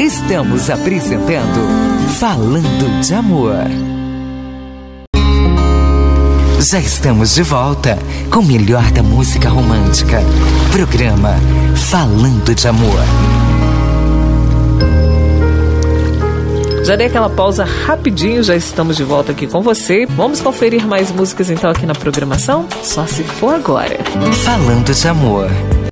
Estamos apresentando Falando de Amor. Já estamos de volta com o melhor da música romântica. Programa Falando de Amor. Já dei aquela pausa rapidinho, já estamos de volta aqui com você. Vamos conferir mais músicas então aqui na programação? Só se for agora. Falando de Amor.